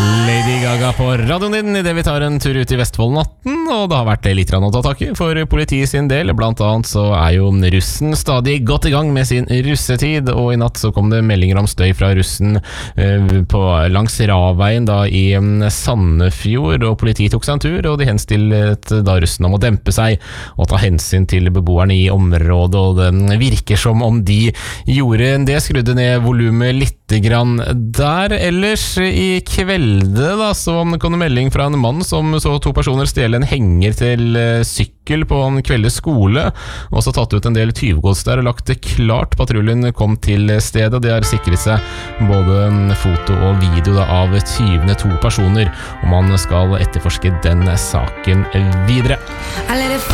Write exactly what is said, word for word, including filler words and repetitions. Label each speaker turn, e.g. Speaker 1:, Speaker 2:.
Speaker 1: Lady Gaga på radioen din I det vi tar en tur ut I Vestfold natten, og det har vært litt grann å ta tak I for politiet sin del. Blant annet så er jo russen stadig godt I gang med sin russetid, og I natt så kom det meldinger om støy fra russen eh, på langs Raveien da I um, Sandefjord, og politiet tok seg en tur, og de henstilte da russen om å dempe seg og ta hensyn til beboerne I området, og det virker som om de gjorde det, skrudde ned volumet litt grann der. Ellers I kvelde da, så kom det melding fra en mann som så to personer stjele en henger til uh, sykkel på en kveldes skole, og så tatt ut en del tyvegods der og lagt det klart. Patruljen kom til stedet, de har sikret seg både foto og video da, av tyvene to personer, og man skal etterforske den saken videre.